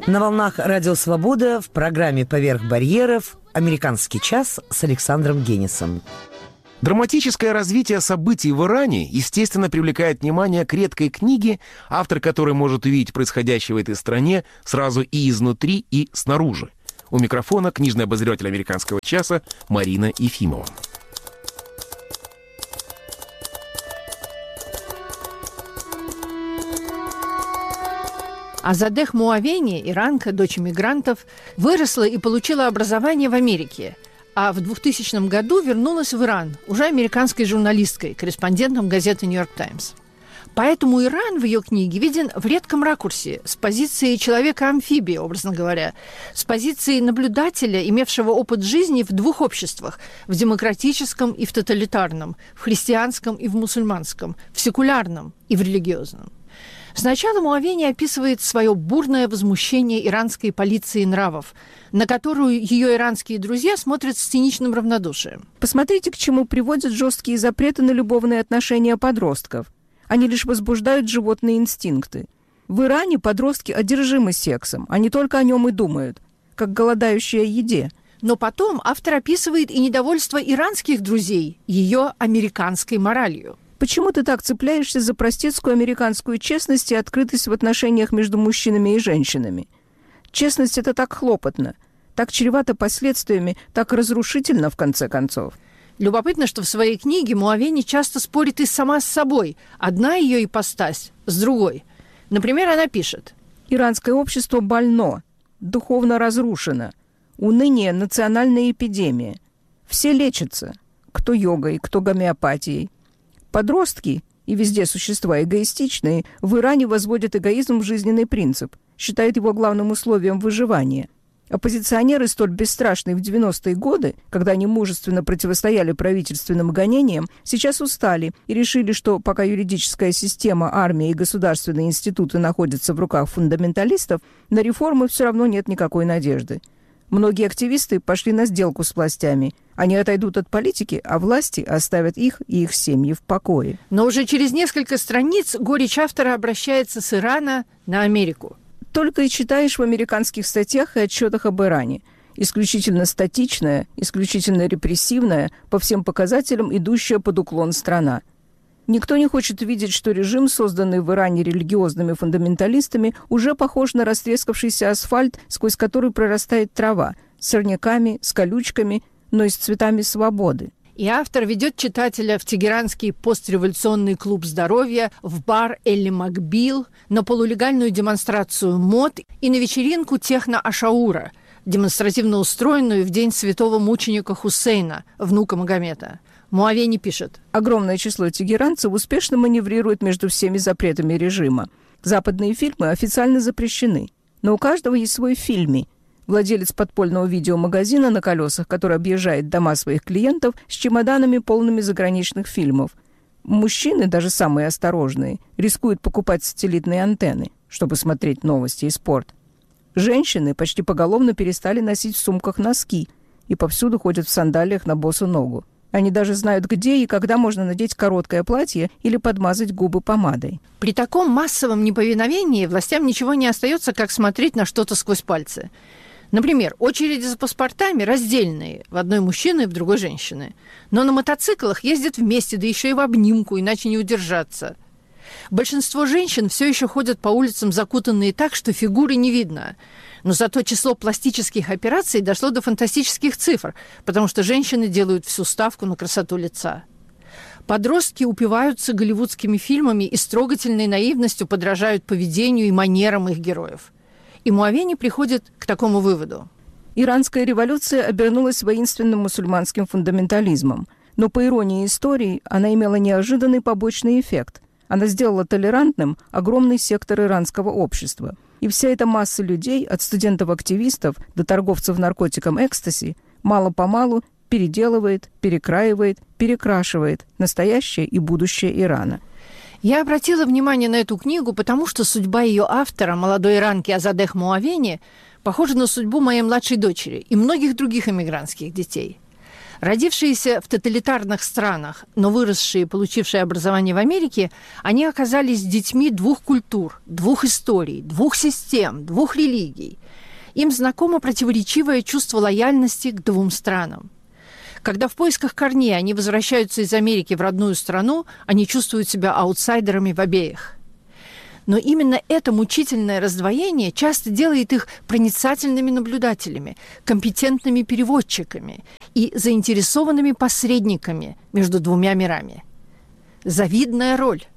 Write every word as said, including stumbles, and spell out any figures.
На волнах Радио Свобода в программе «Поверх барьеров» «Американский час» с Александром Генисом. Драматическое развитие событий в Иране, естественно, привлекает внимание к редкой книге, автор которой может увидеть происходящее в этой стране сразу и изнутри, и снаружи. У микрофона книжный обозреватель «Американского часа» Марина Ефимова. Азадех Муавени, иранка, дочь иммигрантов, выросла и получила образование в Америке, а в двухтысячном году вернулась в Иран, уже американской журналисткой, корреспондентом газеты «Нью-Йорк Таймс». Поэтому Иран в ее книге виден в редком ракурсе, с позиции человека-амфибии, образно говоря, с позиции наблюдателя, имевшего опыт жизни в двух обществах – в демократическом и в тоталитарном, в христианском и в мусульманском, в секулярном и в религиозном. Сначала Муавени описывает свое бурное возмущение иранской полиции нравов, на которую ее иранские друзья смотрят с циничным равнодушием. Посмотрите, к чему приводят жесткие запреты на любовные отношения подростков. Они лишь возбуждают животные инстинкты. В Иране подростки одержимы сексом, они только о нем и думают, как голодающие о еде. Но потом автор описывает и недовольство иранских друзей ее американской моралью. Почему ты так цепляешься за простецкую американскую честность и открытость в отношениях между мужчинами и женщинами? Честность – это так хлопотно, так чревато последствиями, так разрушительно, в конце концов. Любопытно, что в своей книге Муавени часто спорит и сама с собой. Одна ее ипостась с другой. Например, она пишет: «Иранское общество больно, духовно разрушено. Уныние – национальная эпидемия. Все лечатся, кто йогой, кто гомеопатией. Подростки, и везде существа эгоистичные, в Иране возводят эгоизм в жизненный принцип, считают его главным условием выживания. Оппозиционеры, столь бесстрашные в девяностые годы, когда они мужественно противостояли правительственным гонениям, сейчас устали и решили, что пока юридическая система, армия и государственные институты находятся в руках фундаменталистов, на реформы все равно нет никакой надежды. Многие активисты пошли на сделку с властями. Они отойдут от политики, а власти оставят их и их семьи в покое». Но уже через несколько страниц горечь автора обращается с Ирана на Америку. Только и читаешь в американских статьях и отчетах об Иране. Исключительно статичная, исключительно репрессивная, по всем показателям идущая под уклон страна. Никто не хочет видеть, что режим, созданный в Иране религиозными фундаменталистами, уже похож на растрескавшийся асфальт, сквозь который прорастает трава, с сорняками, с колючками, но и с цветами свободы. И автор ведет читателя в тегеранский постреволюционный клуб здоровья, в бар Элли Макбил, на полулегальную демонстрацию мод и на вечеринку техно-ашаура, демонстративно устроенную в день святого мученика Хусейна, внука Магомета. Муавени пишет: огромное число тегеранцев успешно маневрирует между всеми запретами режима. Западные фильмы официально запрещены, но у каждого есть свой фильми. Владелец подпольного видеомагазина на колесах, который объезжает дома своих клиентов с чемоданами, полными заграничных фильмов. Мужчины, даже самые осторожные, рискуют покупать сателлитные антенны, чтобы смотреть новости и спорт. Женщины почти поголовно перестали носить в сумках носки и повсюду ходят в сандалиях на босу ногу. Они даже знают, где и когда можно надеть короткое платье или подмазать губы помадой. При таком массовом неповиновении властям ничего не остается, как смотреть на что-то сквозь пальцы. Например, очереди за паспортами раздельные, в одной мужчины и в другой женщины. Но на мотоциклах ездят вместе, да еще и в обнимку, иначе не удержаться. Большинство женщин все еще ходят по улицам закутанные так, что фигуры не видно. Но зато число пластических операций дошло до фантастических цифр, потому что женщины делают всю ставку на красоту лица. Подростки упиваются голливудскими фильмами и с трогательной наивностью подражают поведению и манерам их героев. И Муавени приходит к такому выводу. Иранская революция обернулась воинственным мусульманским фундаментализмом. Но, по иронии истории, она имела неожиданный побочный эффект. Она сделала толерантным огромный сектор иранского общества. И вся эта масса людей, от студентов-активистов до торговцев наркотиком экстази, мало-помалу переделывает, перекраивает, перекрашивает настоящее и будущее Ирана. Я обратила внимание на эту книгу, потому что судьба ее автора, молодой иранки Азадех Муавени, похожа на судьбу моей младшей дочери и многих других эмигрантских детей. Родившиеся в тоталитарных странах, но выросшие и получившие образование в Америке, они оказались детьми двух культур, двух историй, двух систем, двух религий. Им знакомо противоречивое чувство лояльности к двум странам. Когда в поисках корней они возвращаются из Америки в родную страну, они чувствуют себя аутсайдерами в обеих. Но именно это мучительное раздвоение часто делает их проницательными наблюдателями, компетентными переводчиками и заинтересованными посредниками между двумя мирами. Завидная роль.